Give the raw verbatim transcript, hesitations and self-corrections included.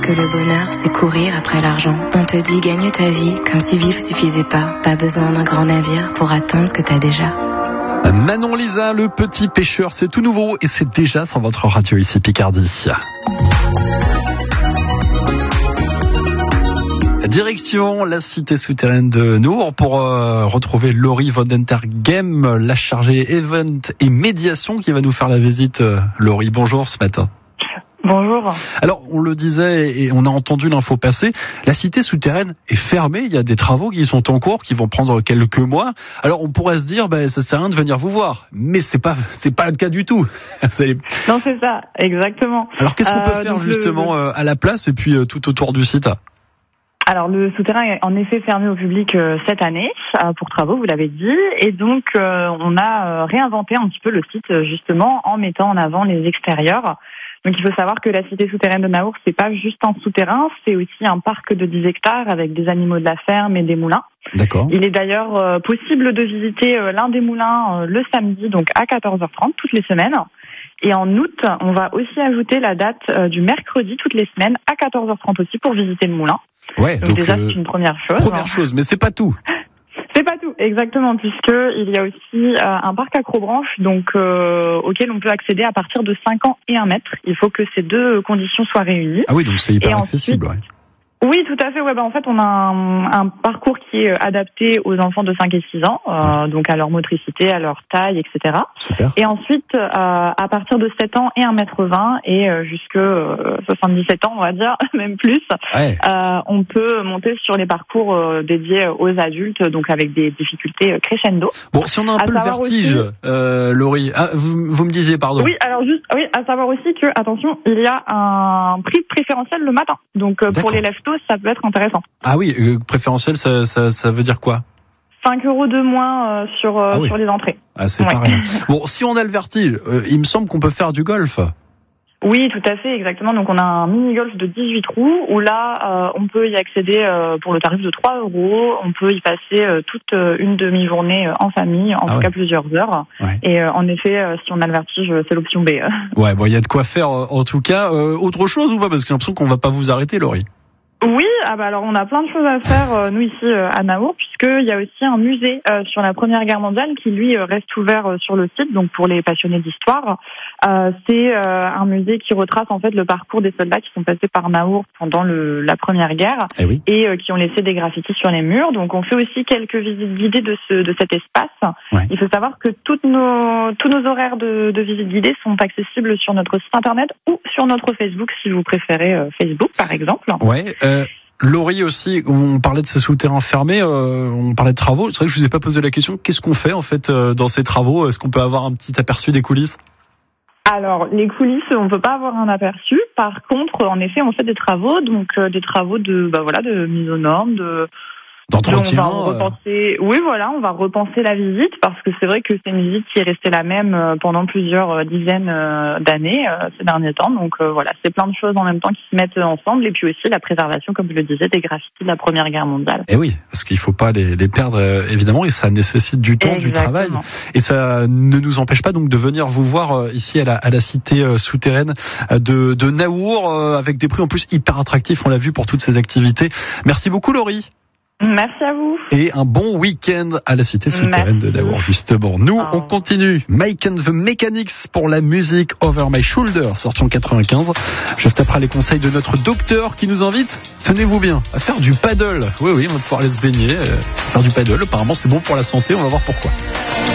que le bonheur, c'est courir après l'argent. On te dit gagne ta vie, comme si vivre suffisait pas. Pas besoin d'un grand navire pour atteindre ce que t'as déjà. Manon Lisa, le petit pêcheur, c'est tout nouveau et c'est déjà sur votre radio ici Picardie. Direction la cité souterraine de Naour pour euh, retrouver Laurie Vonentergem, la chargée event et médiation qui va nous faire la visite. Euh, Laurie, bonjour ce matin. Bonjour. Alors, on le disait et on a entendu l'info passer, la cité souterraine est fermée, il y a des travaux qui sont en cours, qui vont prendre quelques mois. Alors, on pourrait se dire, ben, ça sert à rien de venir vous voir. Mais c'est pas, c'est pas le cas du tout. Non, c'est ça, exactement. Alors, qu'est-ce qu'on peut euh, faire justement le... à la place et puis euh, tout autour du site ? Alors, le souterrain est en effet fermé au public euh, cette année euh, pour travaux, vous l'avez dit. Et donc, euh, on a euh, réinventé un petit peu le site, justement, en mettant en avant les extérieurs. Donc il faut savoir que la cité souterraine de Naour, c'est pas juste un souterrain, c'est aussi un parc de dix hectares avec des animaux de la ferme et des moulins. D'accord. Il est d'ailleurs euh, possible de visiter euh, l'un des moulins euh, le samedi, donc à quatorze heures trente, toutes les semaines. Et en août, on va aussi ajouter la date euh, du mercredi, toutes les semaines, à quatorze heures trente aussi, pour visiter le moulin. Ouais, donc, donc déjà, euh, c'est une première chose. Première hein. chose, mais c'est pas tout. C'est pas tout, exactement, puisque il y a aussi euh, un parc accrobranche, donc euh, auquel on peut accéder à partir de cinq ans et un mètre. Il faut que ces deux conditions soient réunies. Ah oui, donc c'est hyper et accessible, ensuite, ouais. Oui, tout à fait. Ouais, bah en fait, on a un, un parcours qui est adapté aux enfants de cinq et six ans, euh, donc à leur motricité, à leur taille, et cetera. Super. Et ensuite, euh, à partir de sept ans et un mètre vingt et euh, jusque euh, soixante-dix-sept ans, on va dire, même plus, ouais. euh, on peut monter sur les parcours euh, dédiés aux adultes, donc avec des difficultés crescendo. Bon, si on a un à peu le vertige, aussi... euh, Laurie, ah, vous, vous me disiez, pardon. Oui, alors juste, oui, à savoir aussi que, attention, il y a un prix préférentiel le matin, donc euh, pour les lève-tôt, ça peut être intéressant. Ah oui, euh, préférentiel, ça, ça, ça veut dire quoi ? cinq euros de moins euh, sur, euh, ah oui. sur les entrées. Ah, c'est ouais. pas rien. Bon, si on a le vertige, euh, il me semble qu'on peut faire du golf. Oui, tout à fait, exactement. Donc on a un mini-golf de dix-huit trous où là, euh, on peut y accéder euh, pour le tarif de trois euros. On peut y passer euh, toute euh, une demi-journée euh, en famille, en ah tout ouais. cas plusieurs heures. Ouais. Et euh, en effet, euh, si on a le vertige, c'est l'option B. Ouais, bon, il y a de quoi faire euh, en tout cas. Euh, autre chose ou pas ? Parce que j'ai l'impression qu'on va pas vous arrêter, Laurie. Oui, ah bah alors on a plein de choses à faire euh, nous ici euh, à Naour, puisqu'il y a aussi un musée euh, sur la Première Guerre mondiale qui lui euh, reste ouvert euh, sur le site, donc pour les passionnés d'histoire. Euh, c'est euh, un musée qui retrace en fait le parcours des soldats qui sont passés par Naour pendant le, la Première Guerre eh oui. et euh, qui ont laissé des graffitis sur les murs. Donc on fait aussi quelques visites guidées de, ce, de cet espace. Ouais. Il faut savoir que toutes nos, tous nos horaires de, de visites guidées sont accessibles sur notre site internet ou sur notre Facebook si vous préférez euh, Facebook par exemple. Ouais. Euh... Laurie aussi, on parlait de ces souterrains fermés, euh, on parlait de travaux. C'est vrai que je vous ai pas posé la question. Qu'est-ce qu'on fait en fait euh, dans ces travaux ? Est-ce qu'on peut avoir un petit aperçu des coulisses ? Alors, les coulisses, on peut pas avoir un aperçu. Par contre, en effet, on fait des travaux, donc euh, des travaux de, bah voilà, de mise aux normes, de d'entretien. On va repenser, euh... oui, voilà, on va repenser la visite parce que c'est vrai que c'est une visite qui est restée la même pendant plusieurs dizaines d'années euh, ces derniers temps. Donc euh, voilà, c'est plein de choses en même temps qui se mettent ensemble et puis aussi la préservation, comme je le disais, des graffitis de la Première Guerre mondiale. Et oui, parce qu'il faut pas les, les perdre euh, évidemment et ça nécessite du temps, Exactement. du travail et ça ne nous empêche pas donc de venir vous voir euh, ici à la, à la cité euh, souterraine de, de Naour euh, avec des prix en plus hyper attractifs. On l'a vu pour toutes ces activités. Merci beaucoup, Laurie. Merci à vous. Et un bon week-end à la cité souterraine Merci. de Naour, justement. Nous, oh. on continue. Mike and the Mechanics pour la musique Over My Shoulder, sortie en quatre-vingt-quinze. Juste après les conseils de notre docteur qui nous invite, tenez-vous bien, à faire du paddle. Oui, oui, on va pouvoir aller se baigner, euh, faire du paddle. Apparemment, c'est bon pour la santé. On va voir pourquoi.